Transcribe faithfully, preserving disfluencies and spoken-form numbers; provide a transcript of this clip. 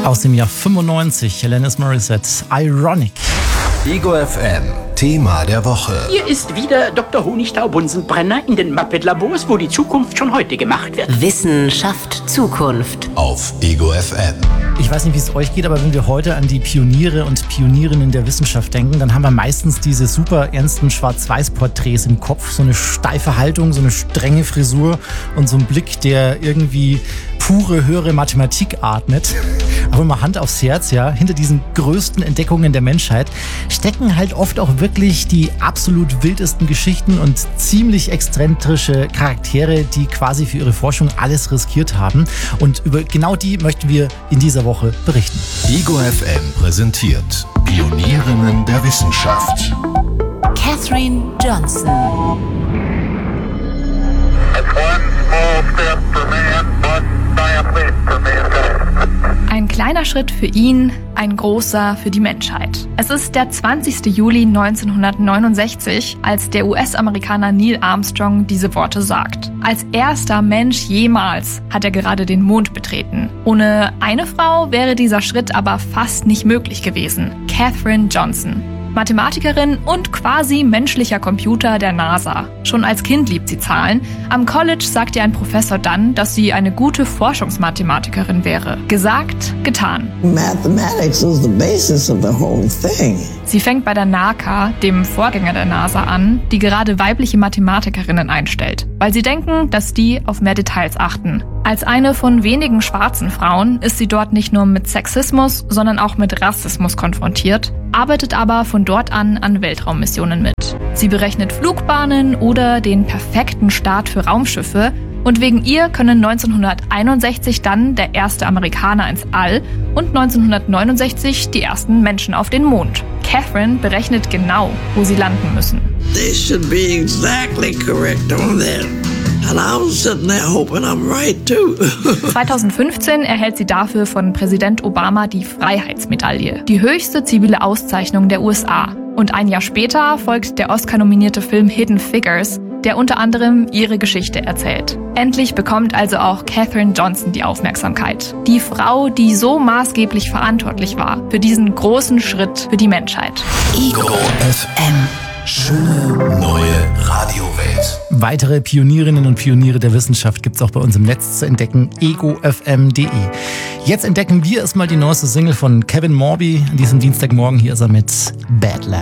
Aus dem Jahr fünfundneunzig, Alanis Morissette, Ironic. Ego F M, Thema der Woche. Hier ist wieder Doktor Honigtau-Bunsenbrenner in den Muppet-Labors, wo die Zukunft schon heute gemacht wird. Wissenschaft Zukunft. Auf Ego F M. Ich weiß nicht, wie es euch geht, aber wenn wir heute an die Pioniere und Pionierinnen der Wissenschaft denken, dann haben wir meistens diese super ernsten Schwarz-Weiß-Porträts im Kopf. So eine steife Haltung, so eine strenge Frisur und so ein Blick, der irgendwie pure, höhere Mathematik atmet. Aber mal Hand aufs Herz, ja, hinter diesen größten Entdeckungen der Menschheit stecken halt oft auch wirklich die absolut wildesten Geschichten und ziemlich exzentrische Charaktere, die quasi für ihre Forschung alles riskiert haben. Und über genau die möchten wir in dieser Woche berichten. Ego F M präsentiert Pionierinnen der Wissenschaft. Katherine Johnson. Ein kleiner Schritt für ihn, ein großer für die Menschheit. Es ist der zwanzigster Juli neunzehnhundertneunundsechzig, als der U S-Amerikaner Neil Armstrong diese Worte sagt. Als erster Mensch jemals hat er gerade den Mond betreten. Ohne eine Frau wäre dieser Schritt aber fast nicht möglich gewesen. Katherine Johnson. Mathematikerin und quasi menschlicher Computer der NASA. Schon als Kind liebt sie Zahlen. Am College sagt ihr ein Professor dann, dass sie eine gute Forschungsmathematikerin wäre. Gesagt, getan. Mathematics is the basis of the whole thing. Sie fängt bei der NACA, dem Vorgänger der NASA, an, die gerade weibliche Mathematikerinnen einstellt, weil sie denken, dass die auf mehr Details achten. Als eine von wenigen schwarzen Frauen ist sie dort nicht nur mit Sexismus, sondern auch mit Rassismus konfrontiert, arbeitet aber von dort an an Weltraummissionen mit. Sie berechnet Flugbahnen oder den perfekten Start für Raumschiffe und wegen ihr können neunzehnhunderteinundsechzig dann der erste Amerikaner ins All und neunzehnhundertneunundsechzig die ersten Menschen auf den Mond. Katherine berechnet genau, wo sie landen müssen. They should be exactly correct on that. And I was sitting there hoping I'm right too. zweitausendfünfzehn erhält sie dafür von Präsident Obama die Freiheitsmedaille, die höchste zivile Auszeichnung der U S A. Und ein Jahr später folgt der Oscar-nominierte Film Hidden Figures, der unter anderem ihre Geschichte erzählt. Endlich bekommt also auch Katherine Johnson die Aufmerksamkeit. Die Frau, die so maßgeblich verantwortlich war für diesen großen Schritt für die Menschheit. Ego F M. Schöne neue Radiowelt. Weitere Pionierinnen und Pioniere der Wissenschaft gibt's auch bei uns im Netz zu entdecken, ego f m punkt d e. Jetzt entdecken wir erstmal die neueste Single von Kevin Morby an diesem Dienstagmorgen. Hier ist er mit Badlands.